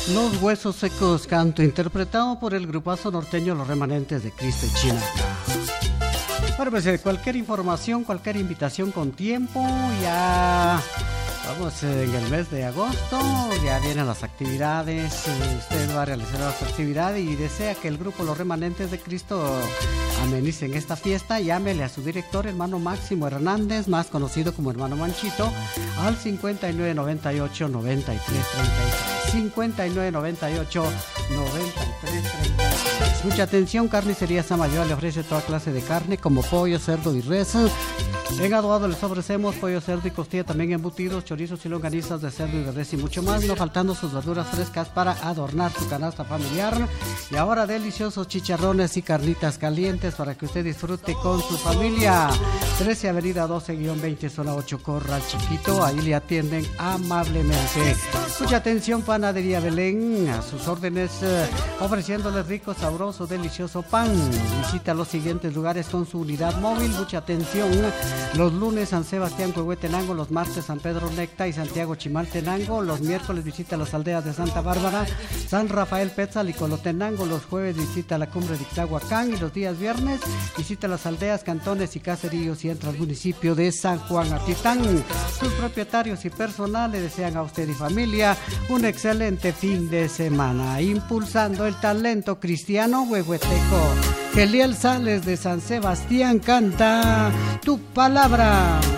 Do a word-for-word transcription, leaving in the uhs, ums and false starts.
Los Huesos Secos, canto interpretado por el grupazo norteño Los Remanentes de Cristo y China. Bueno, pues eh, cualquier información, cualquier invitación con tiempo, ya vamos eh, en el mes de agosto, ya vienen las actividades, eh, usted va a realizar las actividades y desea que el grupo Los Remanentes de Cristo amenicen esta fiesta, llámele a su director, hermano Máximo Hernández, más conocido como hermano Manchito, al cincuenta y nueve noventa y ocho noventa y tres treinta y tres. cincuenta y nueve noventa y ocho noventa y tres treinta y tres. Mucha atención, Carnicería Samayoa le ofrece toda clase de carne como pollo, cerdo y res. En Aduado les ofrecemos pollo, cerdo y costilla, también embutidos, chorizos y longanizas de cerdo y de res y mucho más, no faltando sus verduras frescas para adornar su canasta familiar. Y ahora deliciosos chicharrones y carnitas calientes para que usted disfrute con su familia. trece Avenida doce veinte, zona ocho, Corral Chiquito, ahí le atienden amablemente. Mucha atención, Panadería Belén, a sus órdenes, eh, ofreciéndoles rico, sabroso, delicioso pan. Visita los siguientes lugares con su unidad móvil. Mucha atención, los lunes San Sebastián, Huehuetenango, los martes San Pedro Necta y Santiago Chimaltenango, los miércoles visita las aldeas de Santa Bárbara, San Rafael Petzal y Colotenango, los jueves visita la cumbre de Ixtahuacán y los días viernes visita las aldeas, cantones y caseríos y entra al municipio de San Juan Atitán. Sus propietarios y personal le desean a usted y familia un excelente fin de semana, impulsando el talento cristiano huehueteco. Geliel Sales de San Sebastián canta Tu Palabra.